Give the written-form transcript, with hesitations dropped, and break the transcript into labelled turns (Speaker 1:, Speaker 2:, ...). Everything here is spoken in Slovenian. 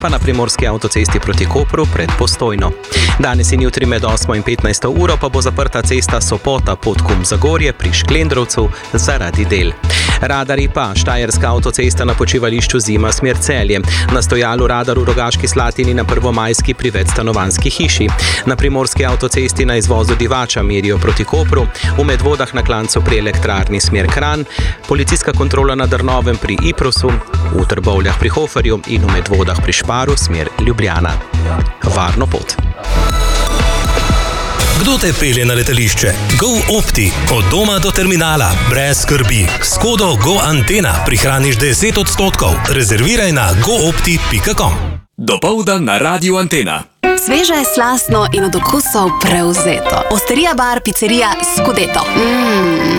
Speaker 1: pa na primorski avtocesti proti Kopru pred Postojno. Danes in jutri med 8 in 15 uro pa bo zaprta cesta Sopota-Podkum-Zagorje pri Šklendrovcu zaradi del. Radarji pa Štajerska avtocesta na počivališču Zima smer Celje, na stojalu radar v Rogaški Slatini na Prvomajski pri večstanovanjski hiši, na primorski avtocesti na izvozu Divača merijo proti Kopru, v Medvodah na klancu pri elektrarni smer Kranj, policijska kontrola na Drnovem pri Iprosu, v Trbovljah pri Hoferju in v Medvodah pri Šparu smer Ljubljana. Varno pot.
Speaker 2: Kdo te pelje na letališče? GoOpti. Od doma do terminala. Brez skrbi. S kodo GoAntena prihraniš 10%. Rezerviraj na goopti.com.
Speaker 3: Dopoldan na Radiu Antena.
Speaker 4: Sveže, slastno in od okusov prevzeto. Osterija bar, picerija Scudetto.